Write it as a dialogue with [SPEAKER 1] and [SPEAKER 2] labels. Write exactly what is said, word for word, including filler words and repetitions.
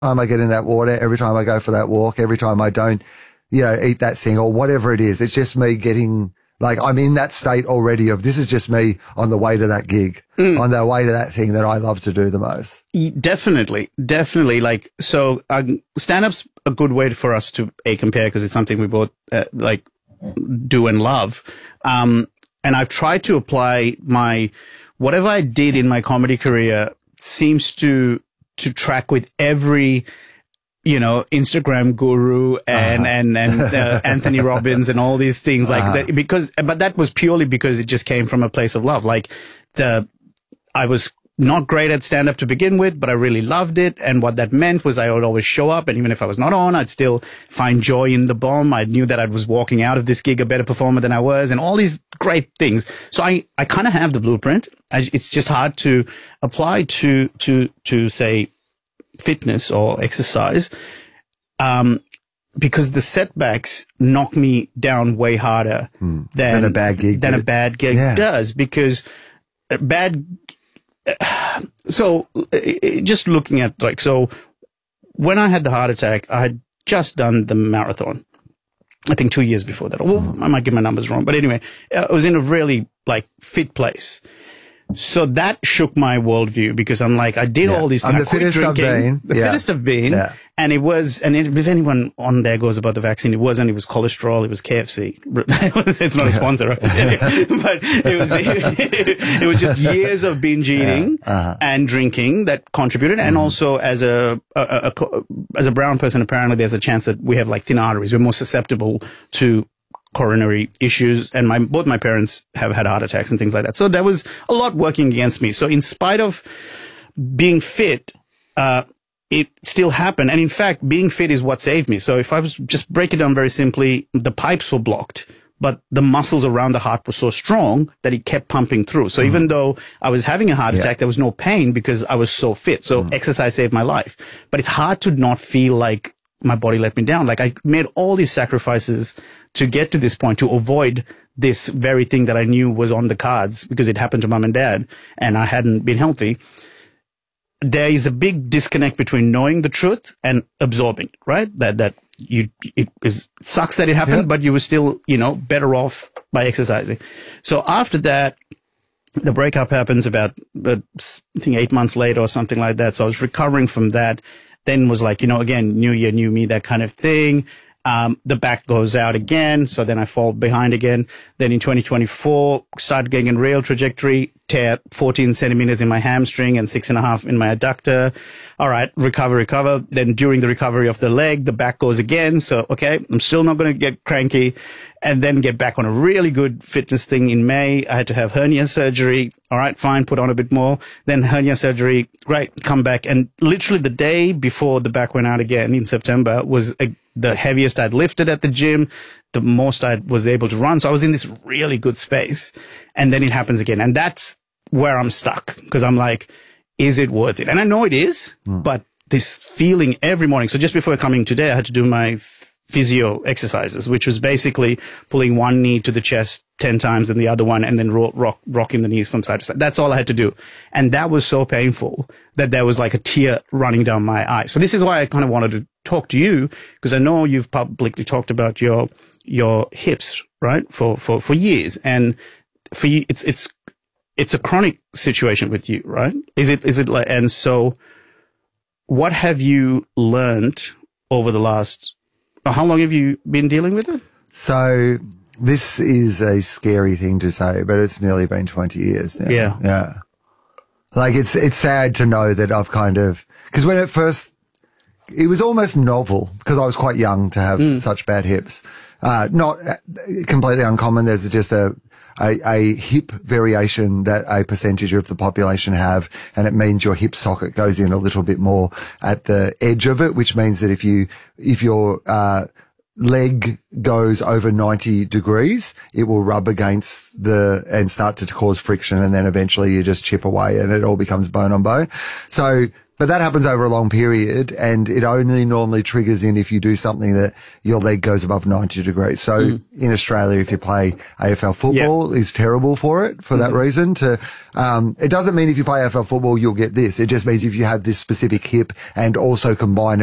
[SPEAKER 1] time I get in that water, every time I go for that walk, every time I don't, you know, eat that thing or whatever it is, it's just me getting, like, I'm in that state already of this is just me on the way to that gig, mm. on the way to that thing that I love to do the most.
[SPEAKER 2] Definitely. Definitely. Like, so um, stand-up's a good way for us to a compare because it's something we both uh, like do and love. Um, and I've tried to apply my, whatever I did in my comedy career seems to, to track with every, you know, Instagram guru and, uh-huh. and, and, uh, Anthony Robbins and all these things like uh-huh. that, because, but that was purely because it just came from a place of love. Like the, I was not great at stand up to begin with, but I really loved it. And what that meant was I would always show up. And even if I was not on, I'd still find joy in the bomb. I knew that I was walking out of this gig a better performer than I was and all these great things. So I, I kind of have the blueprint. I, it's just hard to apply to, to, to say, fitness or exercise, um, because the setbacks knock me down way harder mm. than,
[SPEAKER 1] than a bad gig
[SPEAKER 2] than
[SPEAKER 1] did.
[SPEAKER 2] a bad gig yeah. does. Because a bad, so just looking at like, so when I had the heart attack, I had just done the marathon. I think two years before that. Well, mm. I might get my numbers wrong, but anyway, I was in a really like fit place. So that shook my worldview because I'm like, I did
[SPEAKER 1] yeah.
[SPEAKER 2] all these things.
[SPEAKER 1] I'm the
[SPEAKER 2] I quit
[SPEAKER 1] fittest
[SPEAKER 2] drinking,
[SPEAKER 1] I've been.
[SPEAKER 2] the
[SPEAKER 1] yeah.
[SPEAKER 2] fittest I've been.
[SPEAKER 1] Yeah.
[SPEAKER 2] And it was, and it, if anyone on there goes about the vaccine, it wasn't, it was cholesterol, it was K F C. It's not a sponsor, right? But it was, it, it was just years of binge eating yeah. uh-huh. and drinking that contributed. Mm-hmm. And also as a, a, a, a, as a brown person, apparently there's a chance that we have like thin arteries. We're more susceptible to coronary issues, and my both my parents have had heart attacks and things like that. So there was a lot working against me. So in spite of being fit, uh, it still happened. And in fact, being fit is what saved me. So if I was just break it down very simply, the pipes were blocked, but the muscles around the heart were so strong that it kept pumping through. So mm. even though I was having a heart yeah. attack, there was no pain because I was so fit. So mm. exercise saved my life. But it's hard to not feel like my body let me down. Like I made all these sacrifices to get to this point, to avoid this very thing that I knew was on the cards because it happened to mom and dad and I hadn't been healthy. There is a big disconnect between knowing the truth and absorbing, right? That, that you, it is, it sucks that it happened, yep. but you were still, you know, better off by exercising. So after that, the breakup happens about, uh, I think eight months later or something like that. So I was recovering from that. Then was like, you know, again, new year, new me, that kind of thing. Um, the back goes out again. So then I fall behind again. Then in twenty twenty-four, started getting a real trajectory, tear fourteen centimeters in my hamstring and six and a half in my adductor. All right. Recover, recover. Then during the recovery of the leg, the back goes again. So, okay, I'm still not going to get cranky and then get back on a really good fitness thing in May. I had to have hernia surgery. All right, fine. Put on a bit more. Then hernia surgery. Great. Come back. And literally the day before the back went out again in September was a the heaviest I'd lifted at the gym, the most I was able to run. So I was in this really good space. And then it happens again. And that's where I'm stuck because I'm like, is it worth it? And I know it is, mm. but this feeling every morning. So just before coming today, I had to do my physio exercises, which was basically pulling one knee to the chest ten times and the other one and then rock, rock, rocking the knees from side to side. That's all I had to do. And that was so painful that there was like a tear running down my eye. So this is why I kind of wanted to talk to you because I know you've publicly talked about your, your hips, right? For, for, for years. And for you, it's, it's, it's a chronic situation with you, right? Is it, is it like, and so what have you learned over the last, how long have you been dealing with it?
[SPEAKER 1] So this is a scary thing to say, but it's nearly been twenty years now.
[SPEAKER 2] Yeah.
[SPEAKER 1] Yeah. Like it's, it's sad to know that I've kind of, cause when it first, it was almost novel because I was quite young to have mm. such bad hips. Uh, not completely uncommon. There's just a, a, a hip variation that a percentage of the population have, and it means your hip socket goes in a little bit more at the edge of it, which means that if you, if your, uh, leg goes over ninety degrees, it will rub against the, and start to cause friction, and then eventually you just chip away and it all becomes bone on bone. So but that happens over a long period, and it only normally triggers in if you do something that your leg goes above ninety degrees. So mm. in Australia, if you play A F L football, yep. is terrible for it for mm-hmm. that reason. To um, it doesn't mean if you play A F L football you'll get this. It just means if you have this specific hip and also combine it